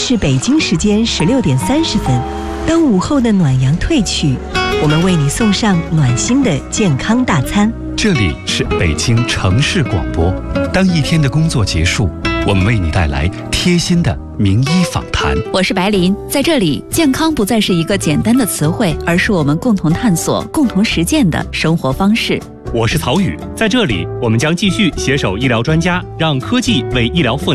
是北京时间16点30分。当午后的暖阳退去，我们为你送上暖心的健康大餐。 这里是北京城市广播。当一天的工作结束，我们为你带来贴心的名医访谈。 我是白琳，在这里，健康不再是一个简单的词汇，而是我们共同探索、共同实践的生活方式。 我是曹宇，在这里，我们将继续携手医疗专家，让科技为医疗赋能。